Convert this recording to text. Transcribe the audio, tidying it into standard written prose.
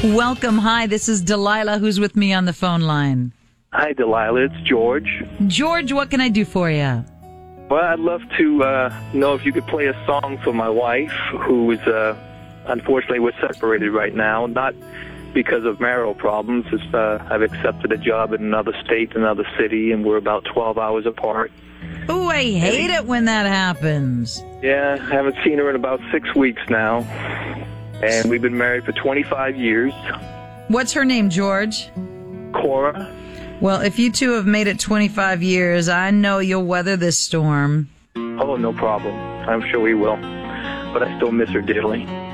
Welcome. Hi, this is Delilah, who's with me on the phone line. Hi, Delilah. It's George. George, what can I do for you? Well, I'd love to know if you could play a song for my wife, who is, unfortunately, we're separated right now. Not because of marital problems. It's, I've accepted a job in another state, another city, and we're about 12 hours apart. Oh, I hate it when that happens. Yeah, I haven't seen her in about 6 weeks now. And we've been married for 25 years. What's her name, George? Cora. Well, if you two have made it 25 years, I know you'll weather this storm. Oh, no problem. I'm sure we will. But I still miss her dearly.